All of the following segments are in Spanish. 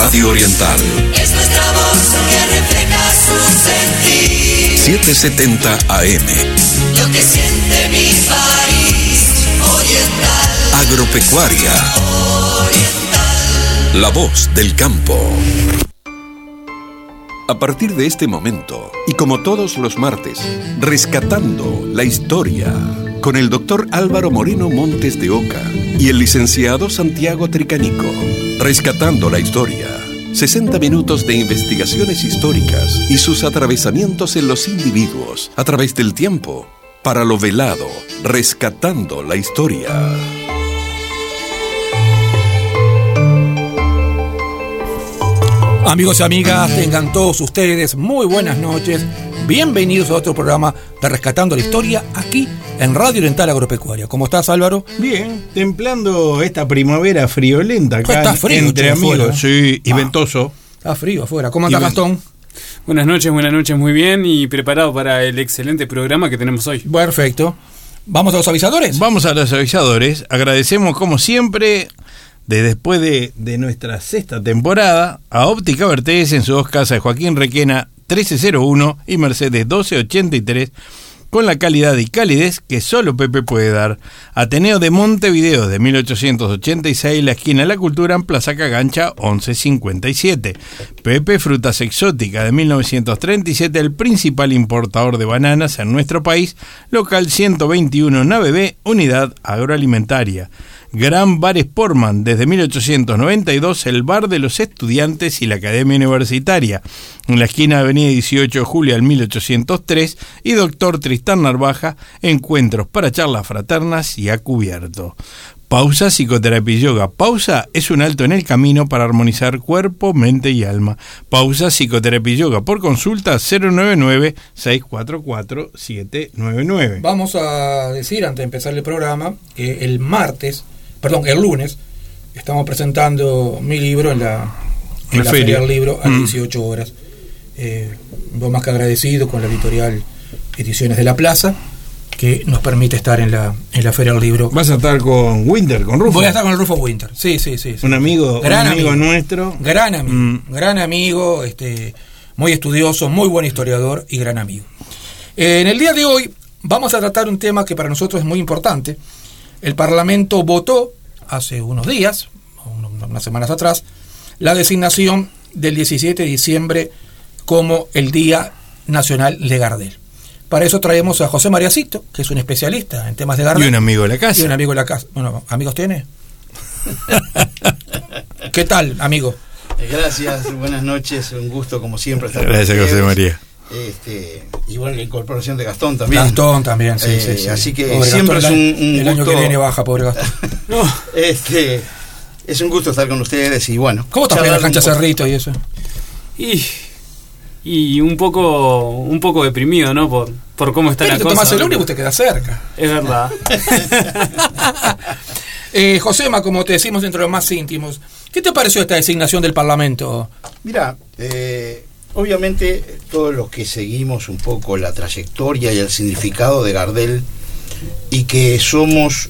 Radio Oriental. Es nuestra voz que refleja su sentir. 770 AM. Lo que siente mi país. Oriental. Agropecuaria. Oriental. La voz del campo. A partir de este momento, y como todos los martes, Rescatando la Historia, con el doctor Álvaro Moreno Montes de Oca y el licenciado Santiago Tricanico. Rescatando la Historia. 60 minutos de investigaciones históricas y sus atravesamientos en los individuos a través del tiempo. Para lo velado, Rescatando la Historia. Amigos y amigas, tengan todos ustedes muy buenas noches. Bienvenidos a otro programa de Rescatando la Historia aquí en Radio Oriental Agropecuaria. ¿Cómo estás, Álvaro? Bien, templando esta primavera friolenta acá está frío, entre amigos, afuera. Sí, y ventoso. Está frío afuera. ¿Cómo anda Gastón? Buenas noches, muy bien y preparado para el excelente programa que tenemos hoy. Perfecto. ¿Vamos a los avisadores? Vamos a los avisadores. Agradecemos como siempre, después de nuestra sexta temporada, a Óptica Vertés en sus dos casas de Joaquín Requena 1301 y Mercedes 1283, con la calidad y calidez que solo Pepe puede dar. Ateneo de Montevideo de 1886, la esquina de la Cultura en Plaza Cagancha 1157. Pepe Frutas Exóticas de 1937, el principal importador de bananas en nuestro país, local 121 Nave B, unidad agroalimentaria. Gran Bar Sportman, desde 1892, el bar de los estudiantes y la Academia Universitaria, en la esquina de Avenida 18 de Julio al 1803, y Doctor Tristán Narvaja, encuentros para charlas fraternas y a cubierto. Pausa Psicoterapia y Yoga. Pausa es un alto en el camino para armonizar cuerpo, mente y alma. Pausa Psicoterapia y Yoga. Por consulta 099-644-799. Vamos a decir, antes de empezar el programa, que el lunes, estamos presentando mi libro en la Feria del Libro a 18 horas. Voy más que agradecido con la editorial Ediciones de la Plaza, que nos permite estar en la Feria del Libro. ¿Vas a estar con Winter, con Rufo? Voy a estar con el Rufo Winter, sí. Un amigo nuestro. Gran amigo, muy estudioso, muy buen historiador y gran amigo. En el día de hoy vamos a tratar un tema que para nosotros es muy importante. El Parlamento votó hace unos días, unas semanas atrás, la designación del 17 de diciembre como el Día Nacional de Gardel. Para eso traemos a José María Cito, que es un especialista en temas de Gardel. Y un amigo de la casa. Bueno, ¿amigos tiene? ¿Qué tal, amigo? Gracias, buenas noches, un gusto como siempre estar con Gracias, ustedes. José María. Igual la incorporación de Gastón también. Sí. Así que Pobre siempre Gastón, es un el gusto. año que viene baja, pobre Gastón. No, es un gusto estar con ustedes y bueno. ¿Cómo está la cancha Cerrito y eso? Y un poco deprimido, ¿no? Por cómo está la cosa. Pero te tomás el único y te queda cerca. Es verdad. Josema, como te decimos dentro de los más íntimos, ¿qué te pareció esta designación del Parlamento? Mira, obviamente todos los que seguimos un poco la trayectoria y el significado de Gardel y que somos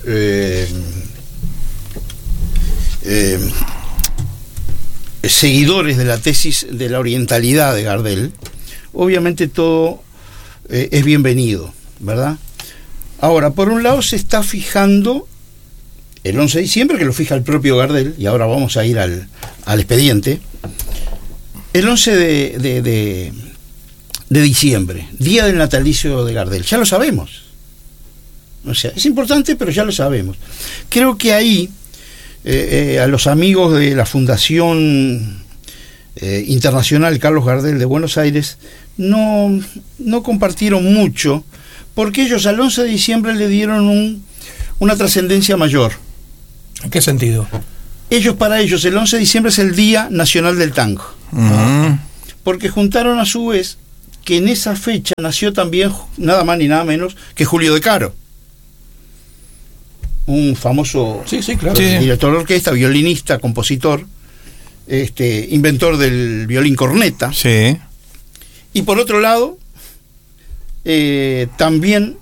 seguidores de la tesis de la orientalidad de Gardel, obviamente todo es bienvenido, ¿verdad? Ahora, por un lado se está fijando el 11 de diciembre, que lo fija el propio Gardel, y ahora vamos a ir al expediente. El 11 de diciembre, día del natalicio de Gardel, ya lo sabemos. O sea, es importante, pero ya lo sabemos. Creo que ahí a los amigos de la Fundación Internacional Carlos Gardel de Buenos Aires no compartieron mucho, porque ellos al 11 de diciembre le dieron una trascendencia mayor. ¿En qué sentido? Para ellos el 11 de diciembre es el Día Nacional del Tango. Porque juntaron a su vez que en esa fecha nació también nada más ni nada menos que Julio De Caro, un famoso director de orquesta, violinista, compositor, inventor del violín corneta. Sí. Y por otro lado, también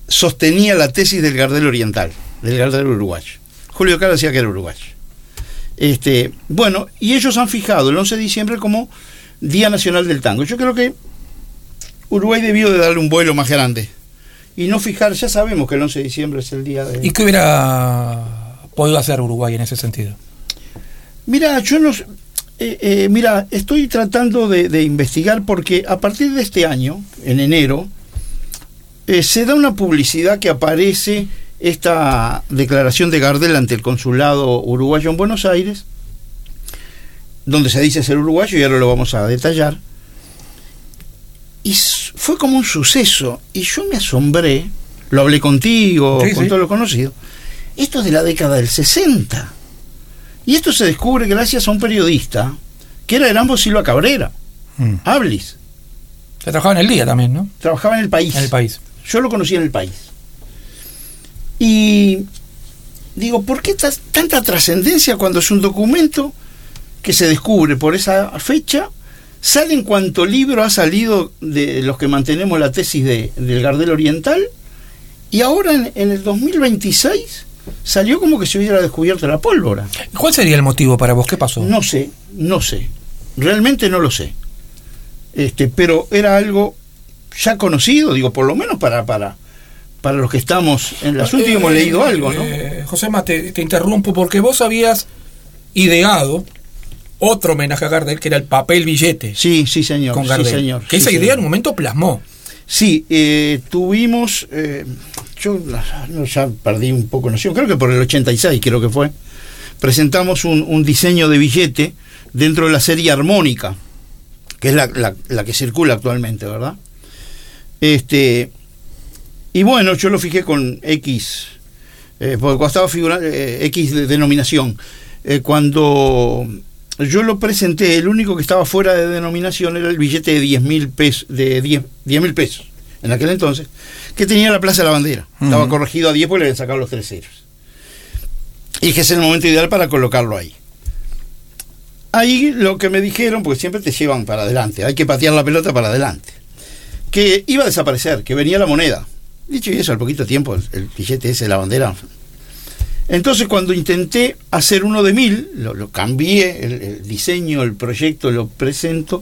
sostenía la tesis del Gardel oriental, del Gardel uruguayo. Julio De Caro decía que era uruguayo. Bueno, y ellos han fijado el 11 de diciembre como Día Nacional del Tango. Yo creo que Uruguay debió de darle un vuelo más grande y no fijar, ya sabemos que el 11 de diciembre es el día de... ¿Y qué hubiera podido hacer Uruguay en ese sentido? Mira, yo no... mira, estoy tratando de investigar porque a partir de este año, en enero, se da una publicidad que aparece esta declaración de Gardel ante el consulado uruguayo en Buenos Aires, donde se dice ser uruguayo, y ahora lo vamos a detallar. Y fue como un suceso, y yo me asombré, lo hablé contigo, sí, con sí. todos los conocidos. Esto es de la década del 60. Y esto se descubre gracias a un periodista que era Erambo Silva Cabrera, Ablis. Se trabajaba en el día también, ¿no? Trabajaba en El País. En El País. Yo lo conocí en El País. Y digo, ¿por qué tanta trascendencia cuando es un documento que se descubre por esa fecha? Sale en cuanto libro ha salido de los que mantenemos la tesis del Gardel Oriental, y ahora en el 2026 salió como que se hubiera descubierto la pólvora. ¿Cuál sería el motivo para vos? ¿Qué pasó? No sé. Realmente no lo sé. Pero era algo ya conocido, digo, por lo menos para los que estamos en el asunto y hemos leído algo, ¿no? Josema, te interrumpo porque vos habías ideado otro homenaje a Gardel, que era el papel billete. Sí, señor. Con Gardel. Sí, señor. Que esa idea en un momento plasmó. Sí, tuvimos... yo ya perdí un poco noción, creo que por el 86 creo que fue, presentamos un diseño de billete dentro de la serie Armónica, que es la que circula actualmente, ¿verdad? Y bueno, yo lo fijé con X, porque cuando estaba figurando X de denominación. Cuando yo lo presenté, el único que estaba fuera de denominación era el billete de 10.000 pesos, de 10.000 pesos, en aquel entonces, que tenía la Plaza de la Bandera. Estaba corregido a 10 porque le habían sacado los 3 ceros. Y que es el momento ideal para colocarlo ahí. Ahí lo que me dijeron, porque siempre te llevan para adelante, hay que patear la pelota para adelante, que iba a desaparecer, que venía la moneda. Dicho y eso, al poquito tiempo, el billete ese de la bandera. Entonces, cuando intenté hacer uno de 1.000, lo cambié, el diseño, el proyecto, lo presento,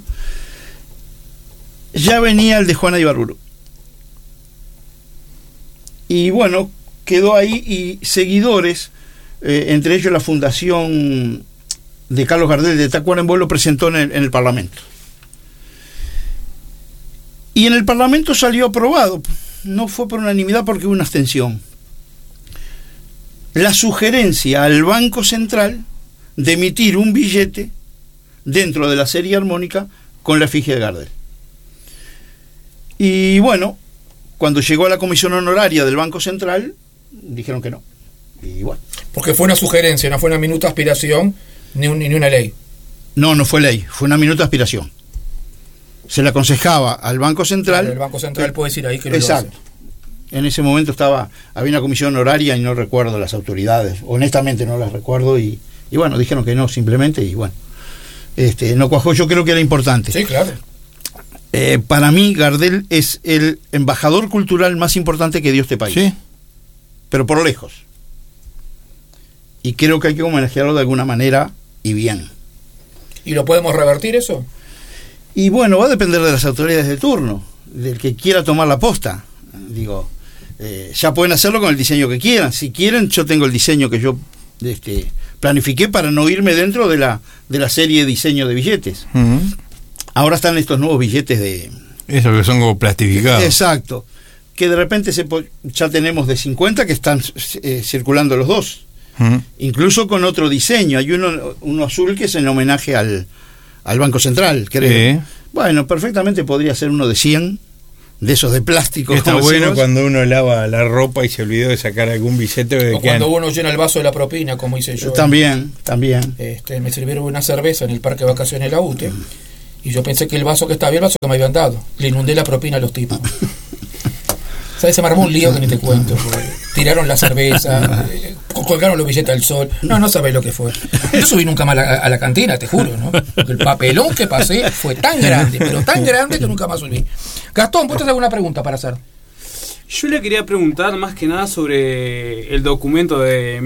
ya venía el de Juana Ibarburu. Y bueno, quedó ahí, y seguidores, entre ellos la Fundación de Carlos Gardel de Tacuarembó, lo presentó en el Parlamento. Y en el Parlamento salió aprobado. No fue por unanimidad porque hubo una abstención. La sugerencia al Banco Central de emitir un billete dentro de la serie Armónica con la efigie de Gardel. Y bueno, cuando llegó a la comisión honoraria del Banco Central, dijeron que no. Y bueno. Porque fue una sugerencia, no fue una minuta aspiración ni una ley. No fue ley, fue una minuta aspiración. Se le aconsejaba al Banco Central. El Banco Central puede decir ahí que no. Exacto. Lo hace. En ese momento había una comisión honoraria y no recuerdo las autoridades, honestamente no las recuerdo, y bueno, dijeron que no, simplemente, y bueno, no cuajó. Yo creo que era importante. Sí, claro. Para mí Gardel es el embajador cultural más importante que dio este país. Sí. Pero por lejos. Y creo que hay que homenajearlo de alguna manera y bien. ¿Y lo podemos revertir eso? Y bueno, va a depender de las autoridades de turno, del que quiera tomar la posta. Digo, ya pueden hacerlo con el diseño que quieran. Si quieren, yo tengo el diseño que yo planifiqué para no irme dentro de la serie de diseño de billetes. Ahora están estos nuevos billetes de... Esos que son como plastificados. Exacto. Que de repente ya tenemos de 50 que están circulando los dos. Incluso con otro diseño. Hay uno azul que es en homenaje al Banco Central, creo. Bueno, perfectamente podría ser uno de 100, de esos de plástico. Está bueno cuando uno lava la ropa y se olvidó de sacar algún billete. O cuando uno llena el vaso de la propina, como hice yo. También. Me sirvieron una cerveza en el parque de vacaciones de la UTE, y yo pensé que el vaso que estaba bien, el vaso que me habían dado. Le inundé la propina a los tipos. ¿Sabes? Se me armó un lío que ni te cuento. Tiraron la cerveza, colgaron los billetes al sol. No sabés lo que fue. Yo subí nunca más a la cantina, te juro, ¿no? Porque el papelón que pasé fue tan grande, pero tan grande que nunca más subí. Gastón, ¿vos tenés alguna pregunta para hacer? Yo le quería preguntar más que nada sobre el documento de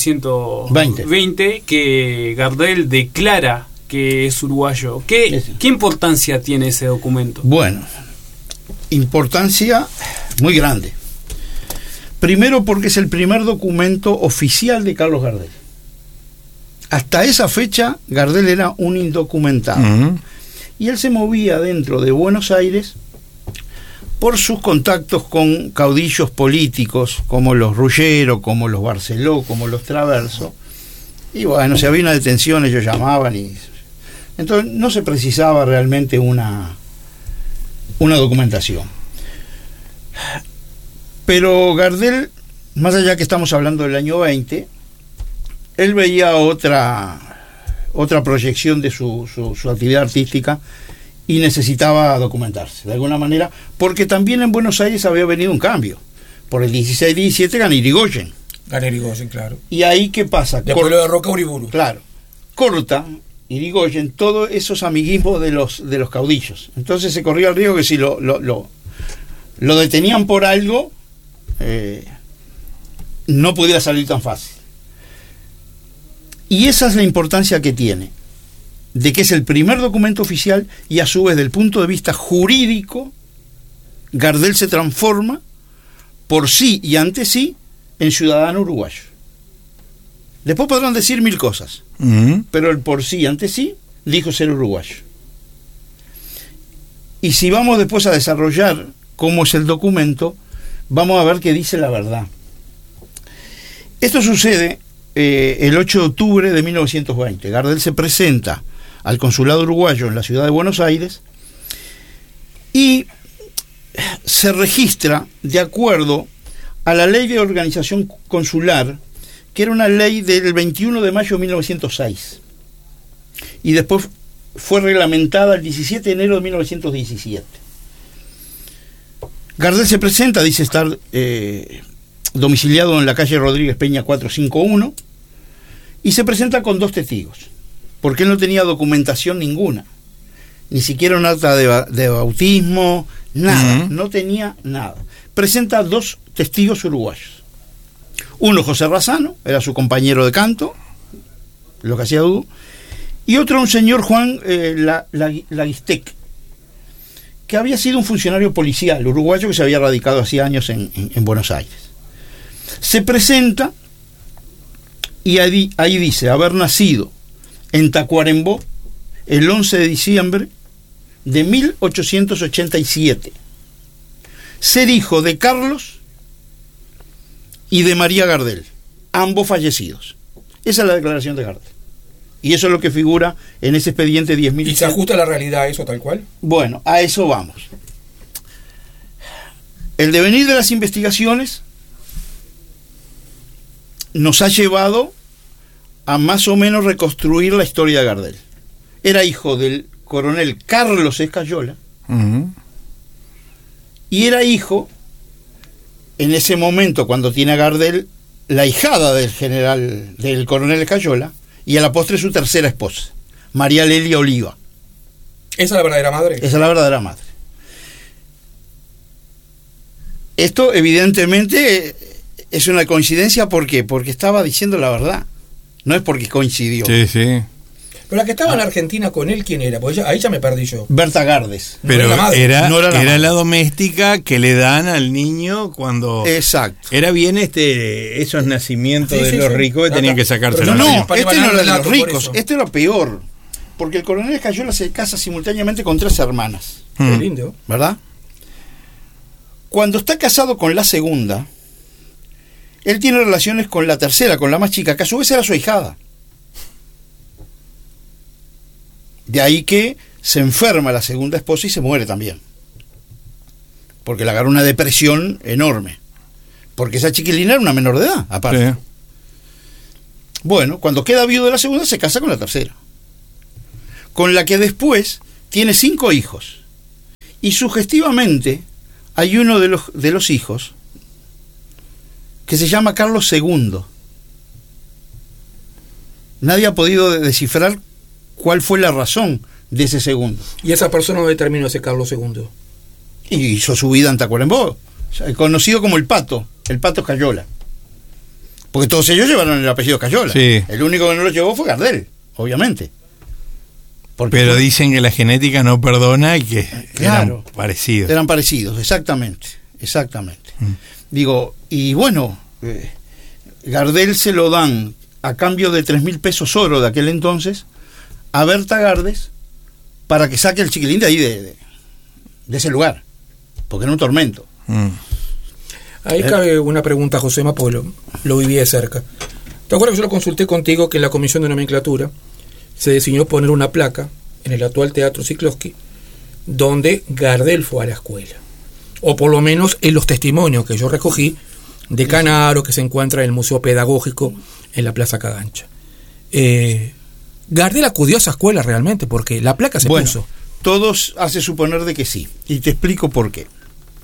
1920 que Gardel declara que es uruguayo. ¿Qué importancia tiene ese documento? Bueno, importancia muy grande. Primero porque es el primer documento oficial de Carlos Gardel. Hasta esa fecha Gardel era un indocumentado. Ujú. Y él se movía dentro de Buenos Aires por sus contactos con caudillos políticos como los Ruggiero, como los Barceló, como los Traverso. Y bueno, si había una detención ellos llamaban y... Entonces no se precisaba realmente una documentación. Pero Gardel, más allá que estamos hablando del año 20, él veía otra proyección de su actividad artística y necesitaba documentarse de alguna manera, porque también en Buenos Aires había venido un cambio. Por el 16-17 gana Irigoyen. Gana Irigoyen, claro. Y ahí, ¿qué pasa? Después lo derroca Uriburu. Claro. Corta Irigoyen todos esos amiguismos de los caudillos. Entonces se corría el riesgo que si lo detenían por algo, no pudiera salir tan fácil. Y esa es la importancia que tiene, de que es el primer documento oficial y a su vez, desde el punto de vista jurídico, Gardel se transforma por sí y ante sí en ciudadano uruguayo. Después podrán decir mil cosas, pero el por sí y ante sí dijo ser uruguayo. Y si vamos después a desarrollar cómo es el documento, vamos a ver que dice la verdad. Esto sucede el 8 de octubre de 1920. Gardel se presenta al consulado uruguayo en la ciudad de Buenos Aires y se registra de acuerdo a la ley de organización consular, que era una ley del 21 de mayo de 1906 y después fue reglamentada el 17 de enero de 1917. Gardel se presenta, dice estar domiciliado en la calle Rodríguez Peña 451 y se presenta con 2 testigos, porque él no tenía documentación ninguna, ni siquiera un acta de bautismo, nada, no tenía nada. Presenta 2 testigos uruguayos. Uno, José Razano, era su compañero de canto, lo que hacía dúo, y otro, un señor Juan Laguistec, que había sido un funcionario policial uruguayo que se había radicado hacía años en Buenos Aires. Se presenta y ahí dice haber nacido en Tacuarembó el 11 de diciembre de 1887, ser hijo de Carlos y de María Gardel, ambos fallecidos. Esa es la declaración de Gardel. Y eso es lo que figura en ese expediente 10.000. ¿Y se ajusta a la realidad eso tal cual? Bueno, a eso vamos. El devenir de las investigaciones nos ha llevado a más o menos reconstruir la historia de Gardel. Era hijo del coronel Carlos Escayola y era hijo, en ese momento, cuando tiene a Gardel, la hijada del coronel Escayola, y a la postre su tercera esposa, María Lelia Oliva. ¿Esa es la verdadera madre? Esa es la verdadera madre. Esto evidentemente es una coincidencia. ¿Por qué? Porque estaba diciendo la verdad, no es porque coincidió. Sí, sí. Pero la que estaba en Argentina con él, ¿quién era? Porque ahí ya me perdí yo. Berta Gardes. Pero era la madre. era la doméstica que le dan al niño cuando... Exacto. Era bien esos nacimientos Sí, de sí, los sí. ricos que tenían que sacárselo. Pero No, no, encima. para este no llevar era de relato los por ricos, eso. este era peor, porque el coronel Escayola se casa simultáneamente con 3 hermanas, Qué lindo. ¿verdad? Cuando está casado con la segunda, él tiene relaciones con la tercera, con la más chica, que a su vez era su ahijada. De ahí que se enferma la segunda esposa y se muere también, porque le agarró una depresión enorme, porque esa chiquilina era una menor de edad, aparte. Sí. Bueno, cuando queda viudo de la segunda, se casa con la tercera, con la que después tiene 5 hijos, y sugestivamente hay uno de los hijos que se llama Carlos II. Nadie ha podido descifrar cuál fue la razón de ese segundo. ¿Y esa persona no determinó ese Carlos II? Y hizo su vida en Tacuarembó, conocido como el Pato Escayola. Porque todos ellos llevaron el apellido Escayola. Sí. El único que no lo llevó fue Gardel, obviamente. Pero dicen que la genética no perdona y que Claro. eran parecidos. Eran parecidos, exactamente. Digo, y bueno, Gardel se lo dan a cambio de 3.000 pesos oro de aquel entonces a Berta Gardes para que saque el chiquilín de ahí de ese lugar, porque era un tormento. Ahí cabe una pregunta, Josema, porque lo viví de cerca. ¿Te acuerdas que yo lo consulté contigo que en la comisión de nomenclatura se decidió poner una placa en el actual Teatro Siklowski donde Gardel fue a la escuela? O por lo menos en los testimonios que yo recogí de Canaro, que se encuentra en el Museo Pedagógico en la Plaza Cagancha. Gardel acudió a esa escuela realmente, porque la placa se puso. Todos hace suponer de que sí, y te explico por qué.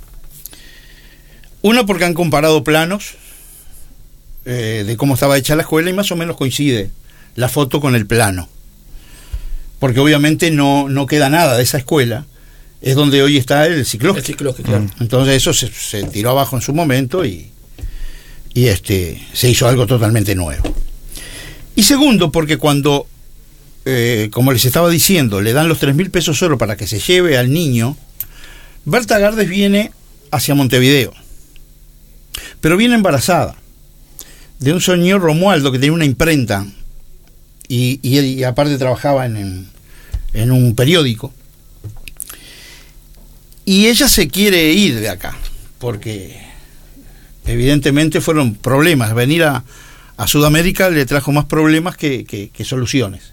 Uno, porque han comparado planos de cómo estaba hecha la escuela y más o menos coincide la foto con el plano. Porque obviamente no queda nada de esa escuela, es donde hoy está el Siklowski. El Siklowski, claro. Entonces eso se tiró abajo en su momento y se hizo algo totalmente nuevo. Y segundo, porque cuando, como les estaba diciendo, le dan los 3.000 pesos oro para que se lleve al niño, Berta Gardes viene hacia Montevideo, pero viene embarazada de un señor Romualdo que tenía una imprenta y aparte trabajaba en un periódico, y ella se quiere ir de acá porque evidentemente fueron problemas. Venir a Sudamérica le trajo más problemas que soluciones.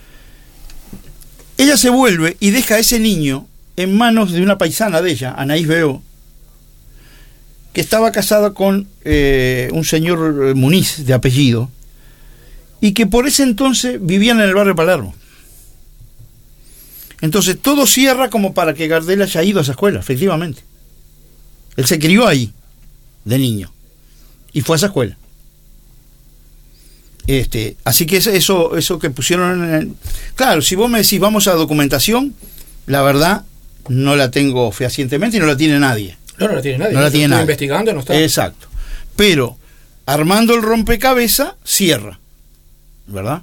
Ella se vuelve y deja a ese niño en manos de una paisana de ella, Anaís Beó, que estaba casada con un señor Muniz de apellido, y que por ese entonces vivían en el barrio Palermo. Entonces todo cierra como para que Gardel haya ido a esa escuela, efectivamente. Él se crió ahí, de niño, y fue a esa escuela. Así que eso que pusieron claro, si vos me decís vamos a documentación, la verdad no la tengo fehacientemente y no la tiene nadie. No la tiene nadie. No la tiene nadie. Investigando, no está. Exacto. Pero armando el rompecabezas, cierra, ¿verdad?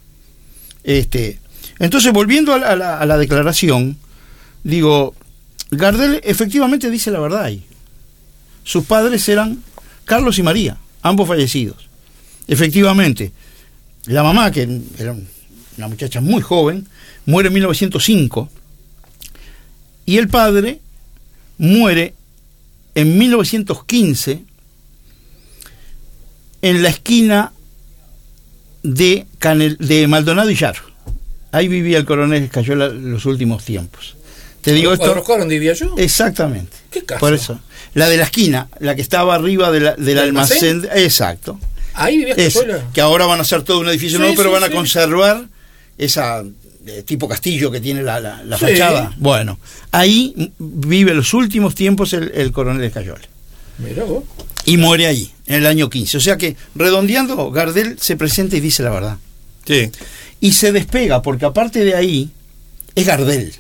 Entonces, volviendo a la declaración, digo, Gardel efectivamente dice la verdad ahí. Sus padres eran Carlos y María, ambos fallecidos. Efectivamente, la mamá, que era una muchacha muy joven, muere en 1905, y el padre muere en 1915 en la esquina de Maldonado y Yar. Ahí vivía el coronel Escayola los últimos tiempos. Te digo esto. ¿Arrojaron vivía yo? Exactamente. ¿Qué caso? Por eso. La de la esquina, la que estaba arriba del almacén. Exacto. Ahí vivía Escayola. Que ahora van a hacer todo un edificio nuevo, pero van a conservar esa tipo castillo que tiene la fachada. Bueno, ahí vive los últimos tiempos el coronel Escayola. Mirá vos. Y muere ahí, en el año 15. O sea que, redondeando, Gardel se presenta y dice la verdad. Sí. Y se despega, porque aparte de ahí, es Gardel.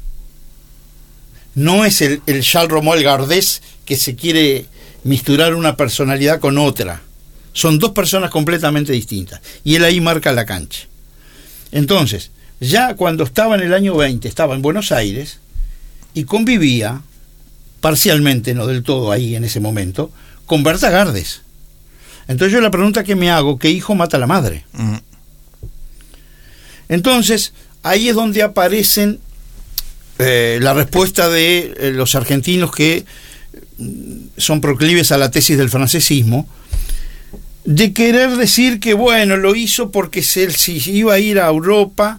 No es el Charles Romuald Gardés que se quiere misturar una personalidad con otra. Son dos personas completamente distintas. Y él ahí marca la cancha. Entonces, ya cuando estaba en el año 20, estaba en Buenos Aires y convivía, parcialmente, no del todo ahí en ese momento, con Berta Gardes. Entonces yo la pregunta que me hago, ¿qué hijo mata a la madre? Entonces, ahí es donde aparecen la respuesta de los argentinos que son proclives a la tesis del francesismo, de querer decir que, bueno, lo hizo porque si iba a ir a Europa,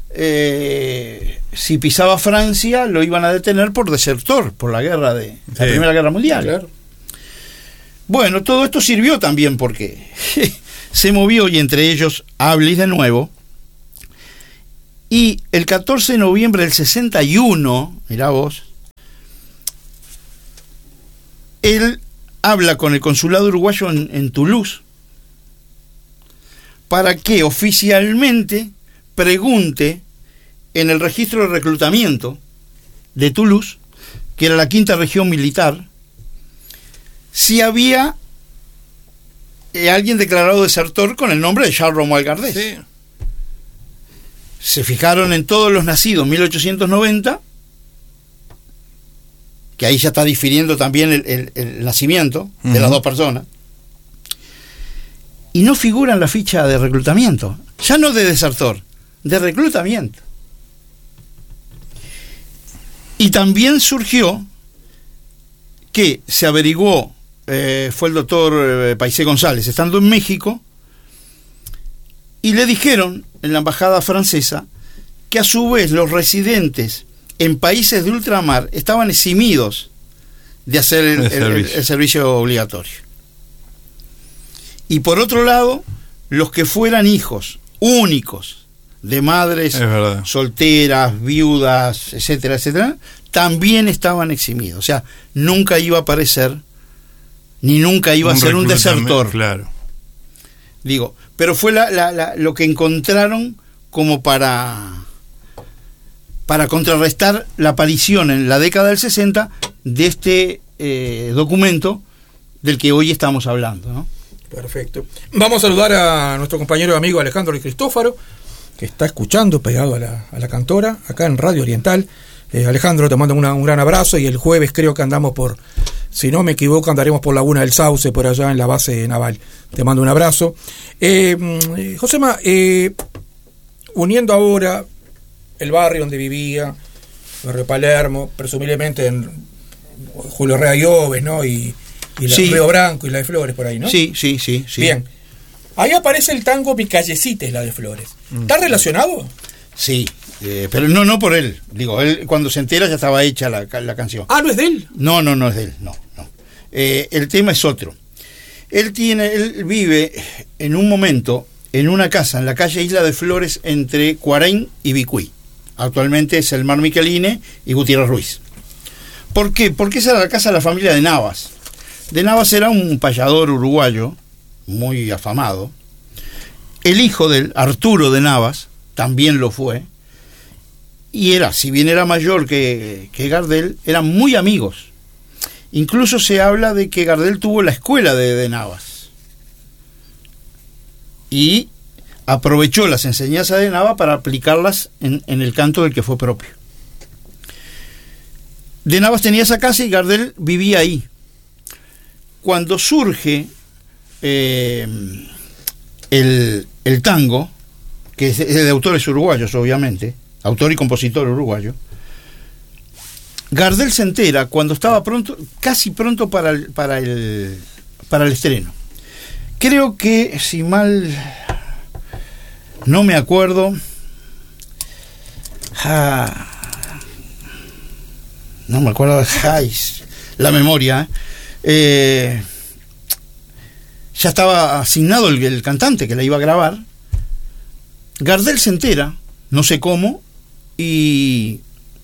si pisaba Francia, lo iban a detener por desertor, por la guerra la Primera Guerra Mundial. Claro. Bueno, todo esto sirvió también porque se movió, y entre ellos Ablis de nuevo. Y el 14 de noviembre del 61, mirá vos, él habla con el consulado uruguayo en Toulouse para que oficialmente pregunte en el registro de reclutamiento de Toulouse, que era la 5ª región militar, si había alguien declarado desertor con el nombre de Charles Romuald Gardel. Sí. Se fijaron en todos los nacidos en 1890, que ahí ya está difiriendo también el nacimiento de las dos personas, y no figura en la ficha de reclutamiento, ya no de desertor, de reclutamiento. Y también surgió que se averiguó, fue el doctor Paisé González, estando en México, y le dijeron en la embajada francesa que a su vez los residentes en países de ultramar estaban eximidos de hacer el servicio obligatorio. Y por otro lado, los que fueran hijos únicos de madres solteras, viudas, etcétera, etcétera, también estaban eximidos. O sea, nunca iba a aparecer, ni nunca iba a ser un desertor. Claro. Digo, pero fue lo que encontraron como para contrarrestar la aparición en la década del 60 de este documento del que hoy estamos hablando, ¿no? Perfecto. Vamos a saludar a nuestro compañero y amigo Alejandro Di Cristófaro, que está escuchando, pegado a la cantora, acá en Radio Oriental. Alejandro, te mando un gran abrazo, y el jueves creo que andamos si no me equivoco, andaremos por Laguna del Sauce, por allá en la base naval. Te mando un abrazo. Josema, uniendo ahora el barrio donde vivía, barrio Palermo, presumiblemente en Julio Rea Lloves, ¿no? Y Río Branco y la de Flores por ahí, ¿no? Sí. Bien. Ahí aparece el tango Mi Callecita es la de Flores. ¿Está relacionado? Sí, pero no por él. Digo, él cuando se entera ya estaba hecha la canción. Ah, ¿no es de él? No es de él, no. El tema es otro. Él vive en un momento en una casa en la calle Isla de Flores entre Cuarain y Vicuí. Actualmente es el Mar Micheline y Gutiérrez Ruiz. ¿Por qué? Porque esa era la casa de la familia de Navas. De Navas era un payador uruguayo muy afamado. El hijo de él, Arturo de Navas, también lo fue. Y si bien era mayor que Gardel, eran muy amigos. Incluso se habla de que Gardel tuvo la escuela de Navas. Y aprovechó las enseñanzas de Navas para aplicarlas en el canto del que fue propio. De Navas tenía esa casa y Gardel vivía ahí. Cuando surge el tango, que es de autores uruguayos, obviamente, autor y compositor uruguayo, Gardel se entera cuando estaba casi pronto para el estreno. Creo que, si mal no me acuerdo, no me acuerdo, la memoria, ya estaba asignado el cantante que la iba a grabar. Gardel se entera, no sé cómo, y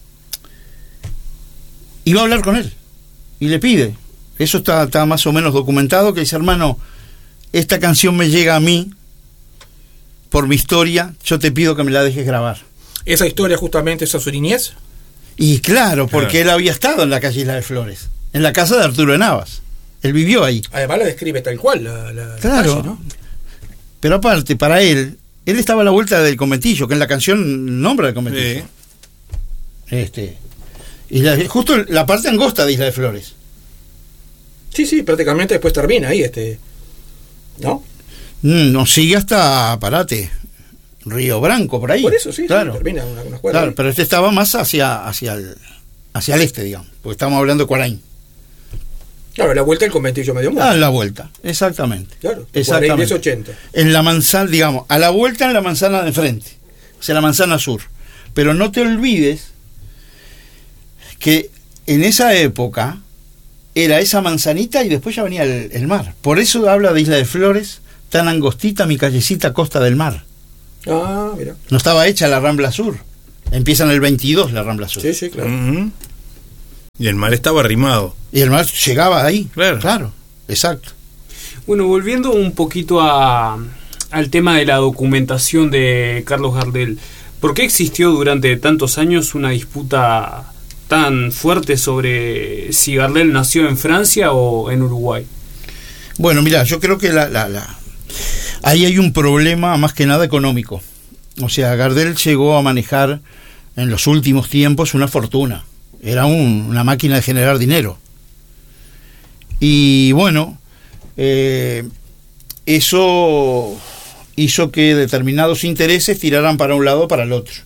va a hablar con él y le pide, eso está más o menos documentado, que dice: hermano, esta canción me llega a mí por mi historia, yo te pido que me la dejes grabar. ¿Esa historia justamente es a su niñez? Y claro, porque él había estado en la calle Isla de Flores, en la casa de Arturo de Navas. Él vivió ahí. Además la describe tal cual la claro, calle, ¿no? Pero aparte, para él estaba a la vuelta del conventillo, que en la canción nombra el conventillo. Sí. Y justo la parte angosta de Isla de Flores. Sí, prácticamente después termina ahí, ¿no? No, sigue hasta, parate, Río Branco, por ahí. Por eso, sí, claro. Termina una cuadra. Claro, pero estaba más hacia el este, digamos, porque estamos hablando de Cuarain. Claro, la vuelta del conventillo medio mundo. La vuelta, exactamente. Claro, exactamente. 80. En la manzana, digamos, a la vuelta en la manzana de frente, o sea, la manzana sur. Pero no te olvides que en esa época era esa manzanita y después ya venía el mar. Por eso habla de Isla de Flores, tan angostita mi callecita costa del mar. Ah, mira. No estaba hecha la Rambla Sur. Empieza en el 22 la Rambla Sur. Sí, claro. Uh-huh. Y el mar estaba arrimado. Y el mar llegaba ahí. Claro, exacto. Bueno, volviendo un poquito al tema de la documentación de Carlos Gardel, ¿por qué existió durante tantos años una disputa tan fuerte sobre si Gardel nació en Francia o en Uruguay? Bueno, mira, yo creo que ahí hay un problema más que nada económico. O sea, Gardel llegó a manejar en los últimos tiempos una fortuna. Era una máquina de generar dinero. Y bueno, eso hizo que determinados intereses tiraran para un lado o para el otro.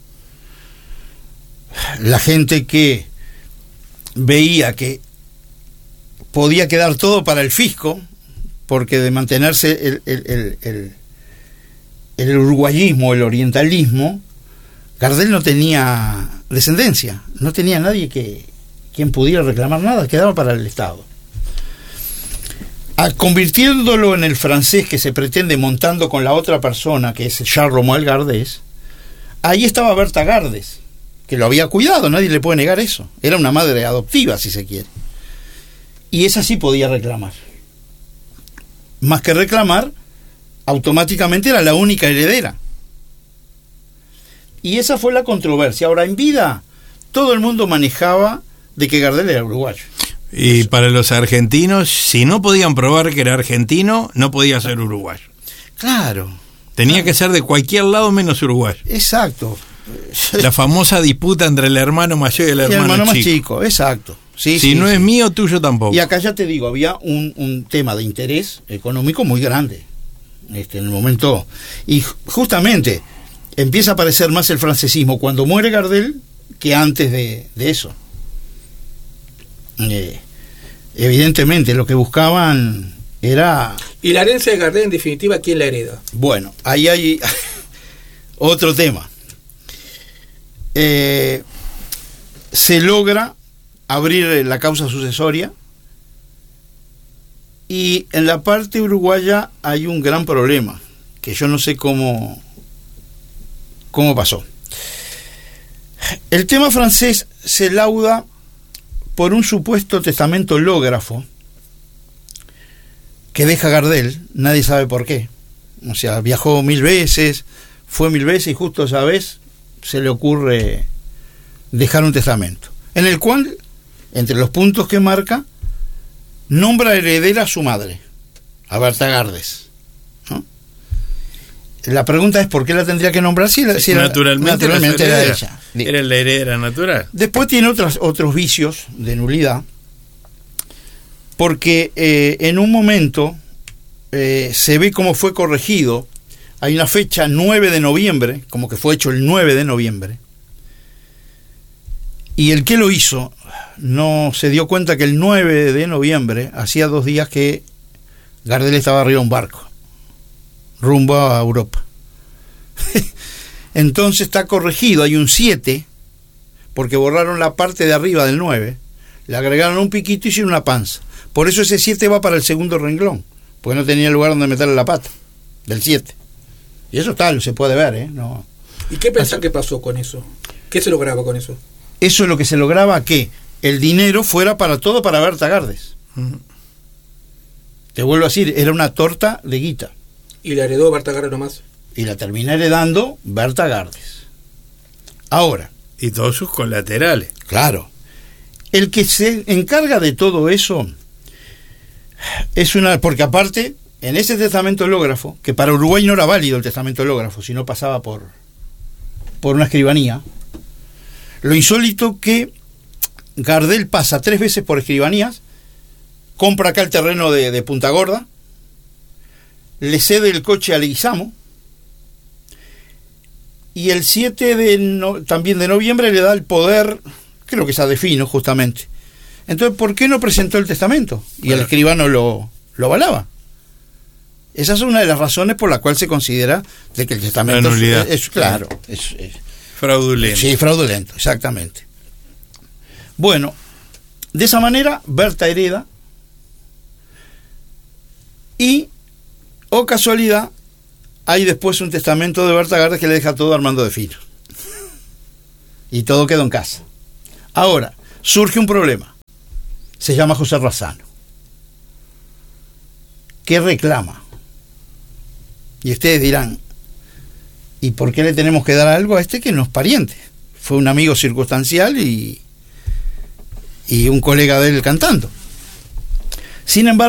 La gente que veía que podía quedar todo para el fisco, porque de mantenerse el uruguayismo, el orientalismo, Gardel no tenía descendencia, no tenía nadie quien pudiera reclamar nada, quedaba para el Estado. Convirtiéndolo en el francés que se pretende, montando con la otra persona, que es Charles Romuald Gardés, ahí estaba Berta Gardes, que lo había cuidado, nadie le puede negar eso. Era una madre adoptiva, si se quiere. Y esa sí podía reclamar. Más que reclamar, automáticamente era la única heredera. Y esa fue la controversia. Ahora, en vida, todo el mundo manejaba de que Gardel era uruguayo. Y para los argentinos, si no podían probar que era argentino, no podía ser uruguayo. Claro. Tenía que ser de cualquier lado menos uruguayo. Exacto. La famosa disputa entre el hermano mayor y el hermano más chico. chico, exacto. Sí, si sí, no sí. Es mío, tuyo tampoco. Y acá ya te digo, había un tema de interés económico muy grande en el momento. Y justamente empieza a aparecer más el francesismo cuando muere Gardel que antes de eso. Evidentemente lo que buscaban era... Y la herencia de Gardel, en definitiva, ¿quién la hereda? Bueno, ahí hay otro tema. Se logra abrir la causa sucesoria y en la parte uruguaya hay un gran problema que yo no sé cómo pasó. El tema francés se lauda por un supuesto testamento hológrafo que deja Gardel, nadie sabe por qué. O sea, viajó 1000 veces, fue 1000 veces y justo esa vez se le ocurre dejar un testamento, en el cual, entre los puntos que marca, nombra heredera a su madre, a Berta Gardes, ¿no? La pregunta es por qué la tendría que nombrar si naturalmente era ella. Era la heredera natural. Después tiene otros vicios de nulidad, porque en un momento se ve cómo fue corregido. Hay una fecha 9 de noviembre, como que fue hecho el 9 de noviembre, y el que lo hizo no se dio cuenta que el 9 de noviembre hacía 2 días que Gardel estaba arriba de un barco rumbo a Europa. Entonces está corregido, hay un 7, porque borraron la parte de arriba del 9, le agregaron un piquito y hicieron una panza. Por eso ese 7 va para el segundo renglón, porque no tenía lugar donde meterle la pata del 7. Y eso tal, se puede ver, ¿no? ¿Y qué pensás que pasó con eso? ¿Qué se lograba con eso? Eso es lo que se lograba, que el dinero fuera para todo para Berta Gardes. Te vuelvo a decir, era una torta de guita. ¿Y la heredó Berta Gardes nomás? Y la termina heredando Berta Gardes. Ahora. Y todos sus colaterales. Claro. El que se encarga de todo eso es porque aparte, en ese testamento hológrafo, que para Uruguay no era válido el testamento hológrafo, sino pasaba por una escribanía, lo insólito que Gardel pasa 3 veces por escribanías, compra acá el terreno de Punta Gorda, le cede el coche a Leguizamo, y el 7 también de noviembre le da el poder, creo que es a Defino justamente. Entonces, ¿por qué no presentó el testamento? Y el escribano lo avalaba. Esa es una de las razones por la cual se considera de que el testamento es claro, es fraudulento. Sí, fraudulento, exactamente. Bueno, de esa manera Berta hereda y, oh casualidad, hay después un testamento de Berta Gardes que le deja todo a Armando Defino. Y todo quedó en casa. Ahora, surge un problema. Se llama José Razzano. ¿Qué reclama? Y ustedes dirán, ¿y por qué le tenemos que dar algo a este que no es pariente? Fue un amigo circunstancial y y un colega de él cantando. Sin embargo,